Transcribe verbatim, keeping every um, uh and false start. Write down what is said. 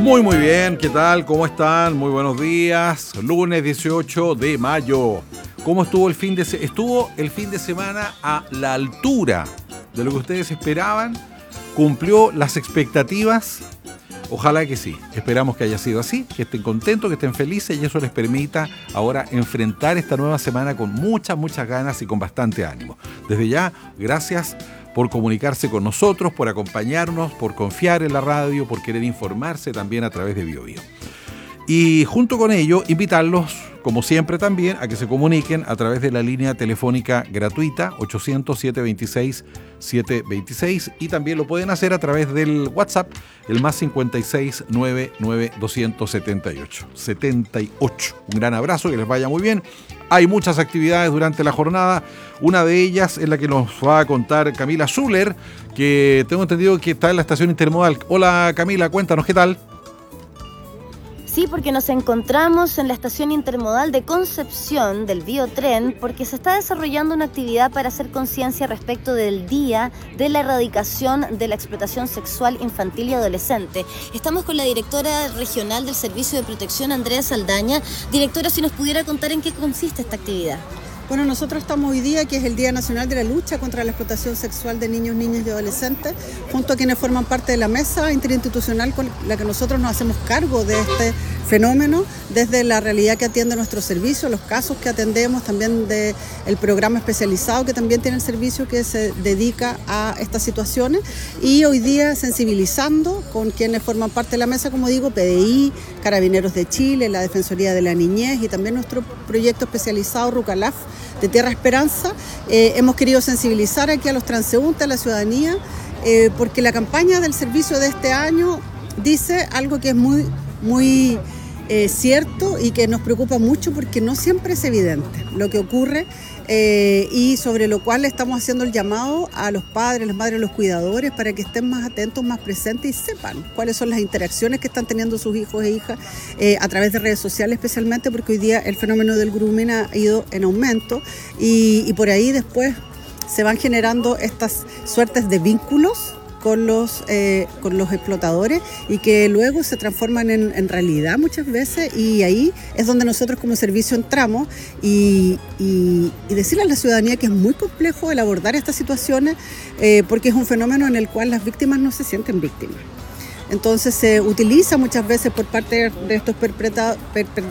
Muy muy bien, ¿qué tal? ¿Cómo están? Muy buenos días. Lunes dieciocho de mayo. ¿Cómo estuvo el fin de se- estuvo el fin de semana a la altura de lo que ustedes esperaban? ¿Cumplió las expectativas? Ojalá que sí. Esperamos que haya sido así, que estén contentos, que estén felices y eso les permita ahora enfrentar esta nueva semana con muchas, muchas ganas y con bastante ánimo. Desde ya, gracias por comunicarse con nosotros, por acompañarnos, por confiar en la radio, por querer informarse también a través de BioBio. Y junto con ello, invitarlos, como siempre también, a que se comuniquen a través de la línea telefónica gratuita ochocientos, setecientos veintiséis, setecientos veintiséis y también lo pueden hacer a través del WhatsApp, el más cincuenta y seis, noventa y nueve, doscientos setenta y ocho. setenta y ocho. Un gran abrazo, que les vaya muy bien. Hay muchas actividades durante la jornada. Una de ellas es la que nos va a contar Camila Zuller, que tengo entendido que está en la estación intermodal. Hola Camila, cuéntanos, ¿qué tal? Sí, porque nos encontramos en la estación intermodal de Concepción del Biotren, porque se está desarrollando una actividad para hacer conciencia respecto del Día de la Erradicación de la Explotación Sexual Infantil y Adolescente. Estamos con la directora regional del Servicio de Protección, Andrea Saldaña. Directora, si nos pudiera contar en qué consiste esta actividad. Bueno, nosotros estamos hoy día, que es el Día Nacional de la Lucha contra la Explotación Sexual de Niños, Niñas y Adolescentes, junto a quienes forman parte de la mesa interinstitucional con la que nosotros nos hacemos cargo de este fenómeno, desde la realidad que atiende nuestro servicio, los casos que atendemos, también del programa especializado que también tiene el servicio que se dedica a estas situaciones, y hoy día sensibilizando con quienes forman parte de la mesa, como digo, P D I, Carabineros de Chile, la Defensoría de la Niñez y también nuestro proyecto especializado Rucalaf de Tierra Esperanza. Eh, hemos querido sensibilizar aquí a los transeúntes, a la ciudadanía, eh, porque la campaña del servicio de este año dice algo que es muy, muy eh, cierto y que nos preocupa mucho, porque no siempre es evidente lo que ocurre, eh, y sobre lo cual estamos haciendo el llamado a los padres, las madres, los cuidadores, para que estén más atentos, más presentes y sepan cuáles son las interacciones que están teniendo sus hijos e hijas eh, a través de redes sociales, especialmente porque hoy día el fenómeno del grooming ha ido en aumento y, y por ahí después se van generando estas suertes de vínculos con los, eh, con los explotadores, y que luego se transforman en, en realidad muchas veces, y ahí es donde nosotros como servicio entramos y, y, y decirle a la ciudadanía que es muy complejo el abordar estas situaciones, eh, porque es un fenómeno en el cual las víctimas no se sienten víctimas. Entonces se utiliza muchas veces por parte de estos perpetradores